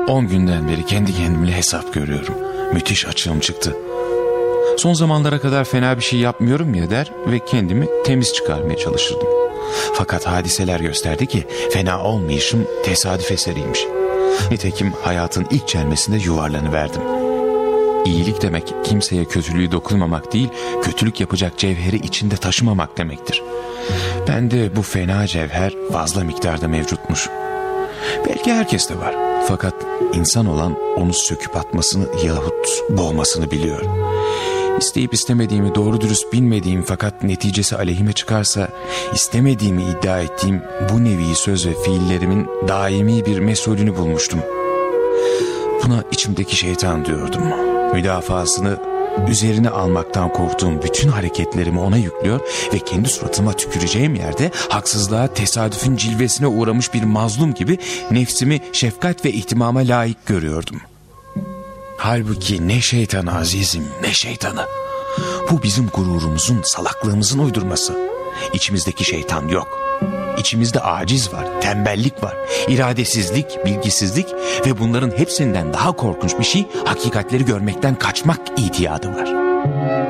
10 günden beri kendi kendimle hesap görüyorum. Müthiş açığım çıktı. Son zamanlara kadar fena bir şey yapmıyorum ya der ve kendimi temiz çıkarmaya çalışırdım. Fakat hadiseler gösterdi ki fena olmayışım tesadüf eseriymiş. Nitekim hayatın ilk çelmesinde yuvarlanıverdim. İyilik demek kimseye kötülüğü dokunmamak değil, kötülük yapacak cevheri içinde taşımamak demektir. Bende bu fena cevher fazla miktarda mevcutmuş. Belki herkeste var. Fakat insan olan onu söküp atmasını yahut boğmasını biliyor. İsteyip istemediğimi doğru dürüst bilmediğim fakat neticesi aleyhime çıkarsa istemediğimi iddia ettiğim bu nevi söz ve fiillerimin daimi bir mesulünü bulmuştum. Buna içimdeki şeytan diyordum. Müdafasını üzerine almaktan korktuğum bütün hareketlerimi ona yüklüyor ve kendi suratıma tüküreceğim yerde haksızlığa, tesadüfün cilvesine uğramış bir mazlum gibi nefsimi şefkat ve ihtimama layık görüyordum. Halbuki ne şeytanı azizim, ne şeytanı. Bu bizim gururumuzun, salaklığımızın uydurması. İçimizdeki şeytan yok. İçimizde aciz var, tembellik var, iradesizlik, bilgisizlik ve bunların hepsinden daha korkunç bir şey hakikatleri görmekten kaçmak itiyadı var.